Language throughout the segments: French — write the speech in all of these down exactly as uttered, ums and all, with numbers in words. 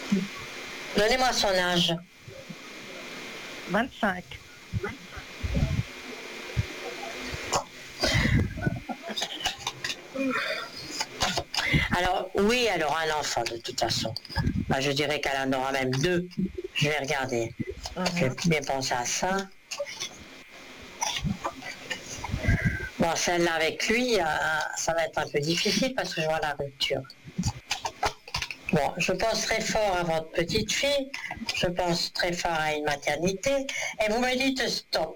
Donnez-moi son âge. vingt-cinq. Alors, oui, elle aura un enfant de toute façon. Bah, je dirais qu'elle en aura même deux. Je vais regarder. Uh-huh. Je vais bien penser à ça. Bon, celle-là avec lui, euh, ça va être un peu difficile parce que je vois la rupture. Bon, je pense très fort à votre petite fille. Je pense très fort à une maternité. Et vous me dites stop.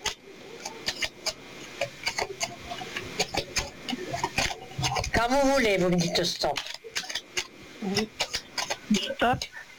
Quand vous voulez, vous me dites stop. Oui. Stop.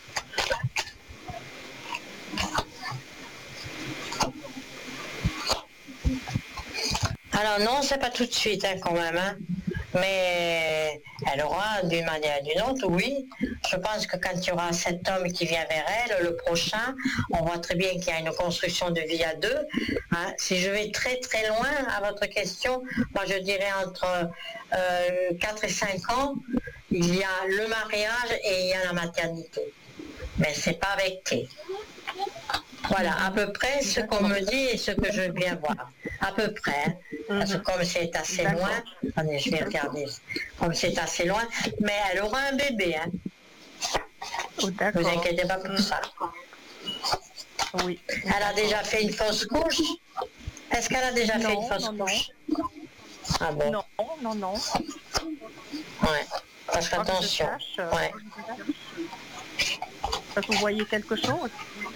Alors non, c'est pas tout de suite hein, quand même. Hein. Mais elle aura d'une manière ou d'une autre, oui. Je pense que quand il y aura cet homme qui vient vers elle, le prochain, on voit très bien qu'il y a une construction de vie à deux. Hein. Si je vais très très loin à votre question, moi je dirais entre euh, quatre et cinq ans, il y a le mariage et il y a la maternité. Mais c'est pas avec T. Voilà, à peu près ce qu'on me dit et ce que je viens voir. À peu près. Hein. Parce que comme c'est assez loin, attendez, je vais regarder. Comme c'est assez loin, mais elle aura un bébé. Hein. Oh, vous inquiétez pas pour ça. Oui. Elle a déjà fait une fausse couche. Est-ce qu'elle a déjà non, fait une fausse non, couche non. Ah bon? Non, non, non. Ouais. Parce qu'attention. Que euh, ouais. Parce que vous voyez quelque chose?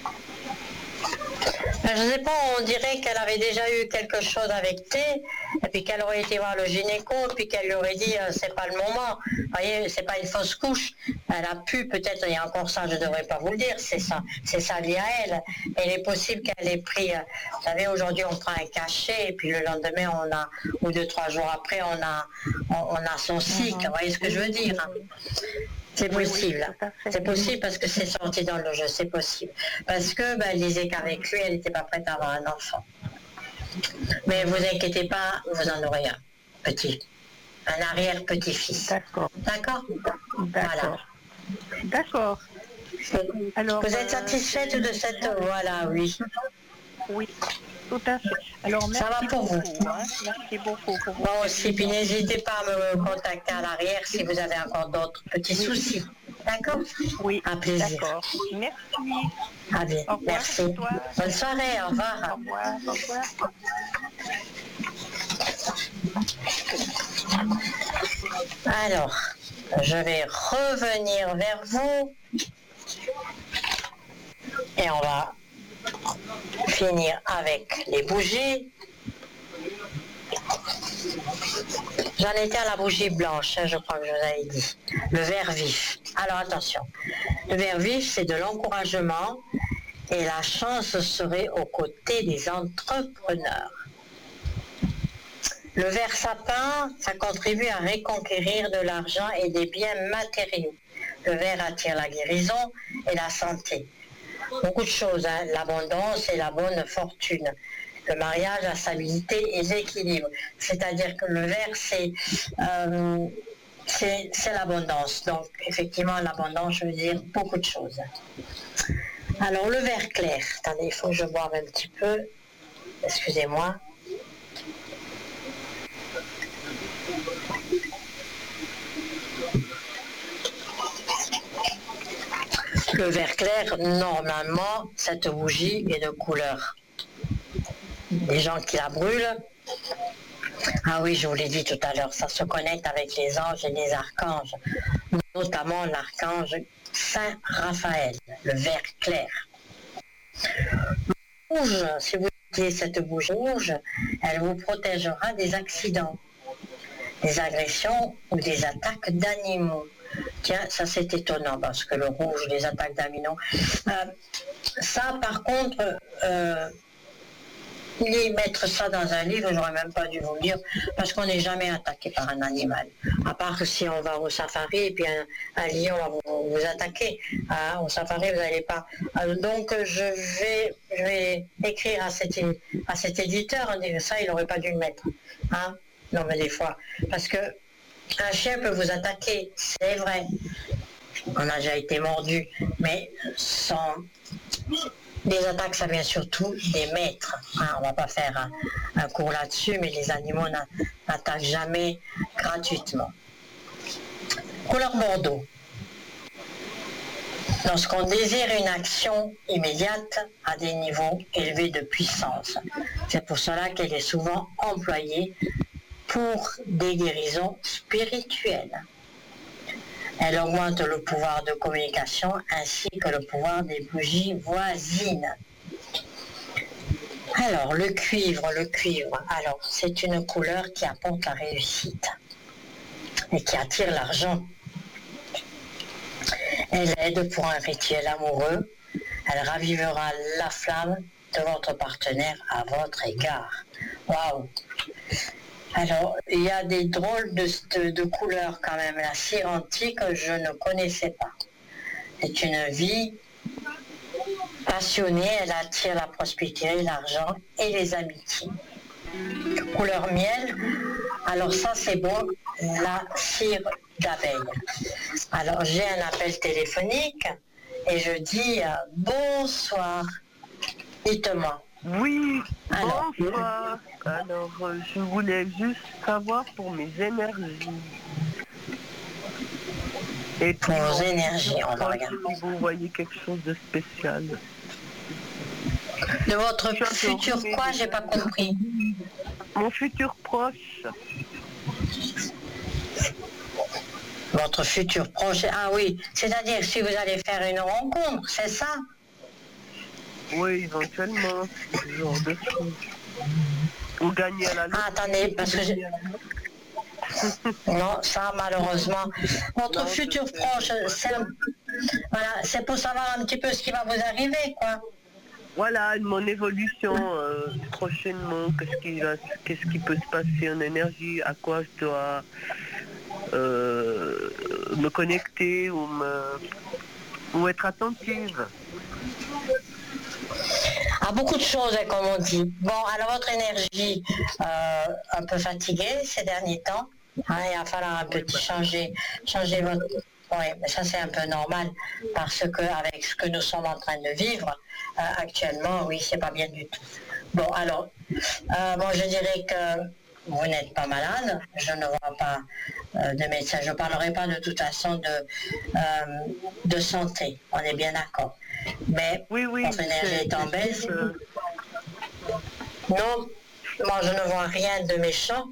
Je ne sais pas, on dirait qu'elle avait déjà eu quelque chose avec T, et puis qu'elle aurait été voir le gynéco, puis qu'elle lui aurait dit euh, c'est pas le moment. Vous voyez, c'est pas une fausse couche. Elle a pu, peut-être, il y a encore ça, je ne devrais pas vous le dire, c'est ça, c'est sa vie à elle. Et il est possible qu'elle ait pris, euh, vous savez, aujourd'hui on prend un cachet, et puis le lendemain, on a, ou deux, trois jours après, on a, on, on a son cycle. Vous voyez ce que je veux dire? Hein? C'est possible, oui, oui, c'est possible parce que c'est sorti dans le jeu, c'est possible. Parce que ben, elle disait qu'avec lui, elle n'était pas prête à avoir un enfant. Mais vous inquiétez pas, vous en aurez un petit, un arrière-petit-fils. D'accord. D'accord. D'accord. Voilà. D'accord. Alors, vous êtes satisfaite euh, de cette... Voilà, oui. Oui, tout à fait. Alors, merci ça va pour beaucoup, vous. Hein. Merci beaucoup pour vous. Moi aussi, puis n'hésitez pas à me contacter à l'arrière si vous avez encore d'autres petits oui. soucis. D'accord? Oui. Un plaisir. D'accord. Merci. Ah bien, au revoir, merci. Bonne soirée, au revoir. Au revoir, au revoir. Alors, je vais revenir vers vous et on va finir avec les bougies. J'en étais à la bougie blanche, hein, je crois que je vous avais dit. Le vert vif. Alors attention, le vert vif, c'est de l'encouragement et la chance serait aux côtés des entrepreneurs. Le vert sapin, ça contribue à reconquérir de l'argent et des biens matériaux. Le vert attire la guérison et la santé. Beaucoup de choses, hein, l'abondance et la bonne fortune. Le mariage, la stabilité et l'équilibre. C'est-à-dire que le vert, c'est, euh, c'est, c'est l'abondance. Donc, effectivement, l'abondance, je veux dire beaucoup de choses. Alors, le vert clair. Attendez, il faut que je boive un petit peu. Excusez-moi. Le vert clair, normalement, cette bougie est de couleur. Les gens qui la brûlent, ah oui, je vous l'ai dit tout à l'heure, ça se connecte avec les anges et les archanges, notamment l'archange Saint Raphaël, le vert clair. Le rouge, si vous utilisez cette bougie rouge, elle vous protégera des accidents, des agressions ou des attaques d'animaux. Tiens, ça c'est étonnant parce que le rouge, les attaques d'animaux. Euh, ça, par contre, euh, mettre ça dans un livre, j'aurais même pas dû vous le dire, parce qu'on n'est jamais attaqué par un animal. À part que si on va au safari et puis un, un lion va vous, vous attaquer. Hein, au safari, vous n'allez pas. Alors, donc, je vais, je vais écrire à cet, à cet éditeur, on dit ça, il n'aurait pas dû le mettre. Hein? Non, mais des fois. Parce que un chien peut vous attaquer, c'est vrai. on a déjà été mordu, mais sans... Les attaques, ça vient surtout des maîtres. Hein, on ne va pas faire un, un cours là-dessus, mais les animaux n'attaquent jamais gratuitement. Couleur bordeaux. Lorsqu'on désire une action immédiate à des niveaux élevés de puissance. C'est pour cela qu'elle est souvent employée pour des guérisons spirituelles. Elle augmente le pouvoir de communication ainsi que le pouvoir des bougies voisines. Alors, le cuivre, le cuivre, alors c'est une couleur qui apporte la réussite et qui attire l'argent. Elle aide pour un rituel amoureux. Elle ravivera la flamme de votre partenaire à votre égard. Waouh! Alors, il y a des drôles de, de, de couleurs quand même. La cire antique, je ne connaissais pas. C'est une vie passionnée. Elle attire la prospérité, l'argent et les amitiés. Couleur miel. Alors ça, c'est bon. La cire d'abeille. Alors, j'ai un appel téléphonique et je dis euh, bonsoir. Dites-moi. Oui, Alors, bonsoir. Alors, euh, je voulais juste savoir pour mes énergies. Et pour puis, vos mon énergies, futur on va proche, regarder. si vous voyez quelque chose de spécial. De votre Je suis un peu futur enrhumée quoi, déjà. j'ai pas compris. Mon futur proche. Votre futur proche, ah oui, c'est-à-dire si vous allez faire une rencontre, c'est ça? Oui, éventuellement, ce genre de choses. Ou gagner à la loterie. Ah, attendez, parce que j'ai... Non, ça malheureusement. Votre Non, je futur sais, proche, je sais. c'est un- voilà, c'est pour savoir un petit peu ce qui va vous arriver, quoi. Voilà, mon évolution euh, prochainement, qu'est-ce qui va, qu'est-ce qui peut se passer en énergie, à quoi je dois euh, me connecter ou me ou être attentive. À beaucoup de choses, hein, comme on dit. Bon, alors votre énergie, euh, un peu fatiguée ces derniers temps. Hein, il va falloir un Oui, petit bah. changer, changer votre... Oui, mais ça c'est un peu normal parce que avec ce que nous sommes en train de vivre euh, actuellement, oui, c'est pas bien du tout. Bon, alors, euh, bon, je dirais que vous n'êtes pas malade, je ne vois pas euh, de médecin, je ne parlerai pas de toute façon de, euh, de santé, on est bien d'accord. Mais Oui, oui. votre énergie c'est- est en c'est baisse. juste, euh, Non, moi je ne vois rien de méchant.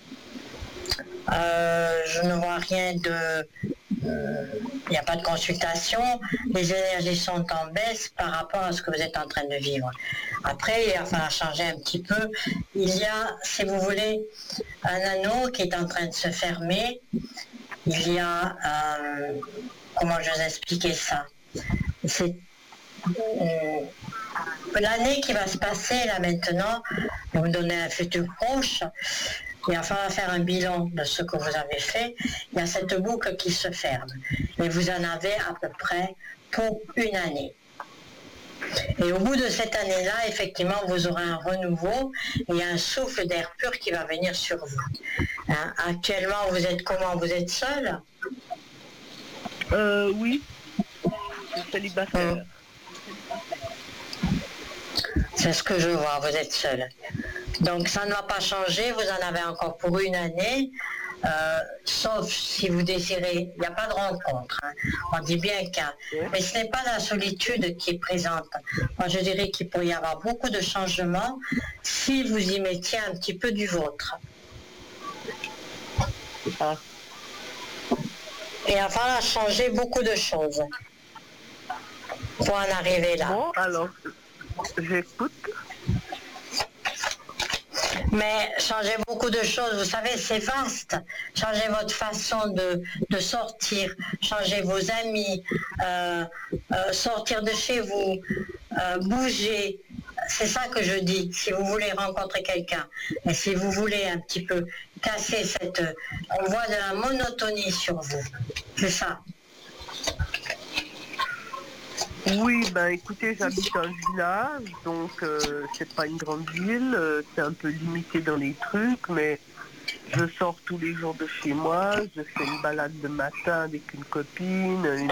Euh, je ne vois rien de... Il n'y a pas de consultation. Les énergies sont en baisse par rapport à ce que vous êtes en train de vivre. Après, il va falloir changer un petit peu. Il y a, si vous voulez, un anneau qui est en train de se fermer. Il y a... euh, comment je vous expliquer ça? C'est... euh, L'année qui va se passer là maintenant, vous me donnez un futur proche, il va falloir faire un bilan de ce que vous avez fait. Il y a cette boucle qui se ferme. Et vous en avez à peu près pour une année. Et au bout de cette année-là, effectivement, vous aurez un renouveau et un souffle d'air pur qui va venir sur vous. Hein, actuellement, vous êtes comment? Vous êtes seul? euh, oui, je suis célibataire. C'est ce que je vois, vous êtes seul. Donc ça ne va pas changer, vous en avez encore pour une année, euh, sauf si vous désirez, il n'y a pas de rencontre, hein. On dit bien qu'un... Mais ce n'est pas la solitude qui est présente. Moi je dirais qu'il pourrait y avoir beaucoup de changements si vous y mettiez un petit peu du vôtre. Ah. Et il va falloir changer beaucoup de choses pour en arriver là. Bon, alors, j'écoute. Mais changez beaucoup de choses, vous savez, c'est vaste. Changez votre façon de, de sortir, changez vos amis, euh, euh, sortir de chez vous, euh, bouger. C'est ça que je dis, si vous voulez rencontrer quelqu'un. Et si vous voulez un petit peu casser cette... On voit de la monotonie sur vous. C'est ça. Oui, ben écoutez, j'habite un village, donc euh, c'est pas une grande ville, euh, c'est un peu limité dans les trucs, mais je sors tous les jours de chez moi, je fais une balade le matin avec une copine, une